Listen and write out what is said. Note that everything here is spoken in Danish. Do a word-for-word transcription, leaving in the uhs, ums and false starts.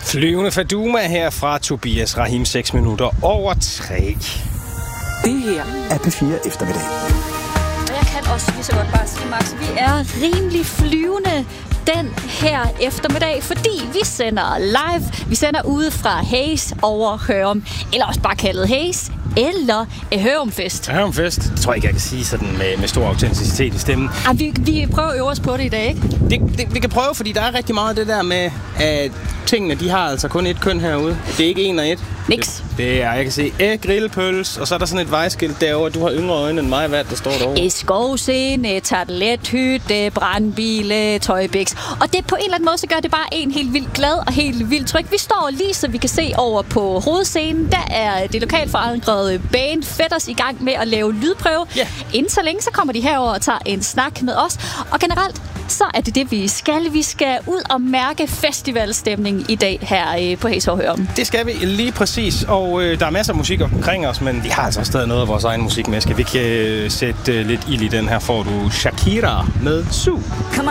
Flyvende Faduma her fra Tobias Rahim, seks minutter over tre. Det her er P fire eftermiddag. Og jeg kan også lige så godt bare sige, Max, vi er rimelig flyvende den her eftermiddag, fordi vi sender live. Vi sender ude fra Hayes over Hørum, eller også bare kaldet Hayes, eller Hørumfest. Hørumfest. Det tror jeg ikke, jeg kan sige sådan med, med stor autenticitet i stemmen. Ah, vi, vi prøver jo også på det i dag, ikke? Det, det, vi kan prøve, fordi der er rigtig meget af det der med, at tingene, de har altså kun et køn herude. Det er ikke en og et. Niks. Det, det er, jeg kan se, æg, grillpøls, og så er der sådan et vejskilt derovre. Du har yngre øjne end mig, hvad der står derovre. Skovscene, tartelethytte, brandbile, tøjbæks. Og det på en eller anden måde, så gør det bare en helt vildt glad og helt vildt tryg. Vi står lige, så vi kan se over på hovedscenen. Der er det lokalt forankrede band Fætters i gang med at lave lydprøve. Yeah. Inden så længe, så kommer de herover og tager en snak med os. Og generelt, så er det det, vi skal. Vi skal ud og mærke festivalstemningen i dag her på Hayes over Hørum. Det skal vi lige præcis, og øh, der er masser af musik omkring os, men vi har altså stadig noget af vores egen musik med. Skal vi kan øh, sætte øh, lidt ild i den her, får du Shakira med Su.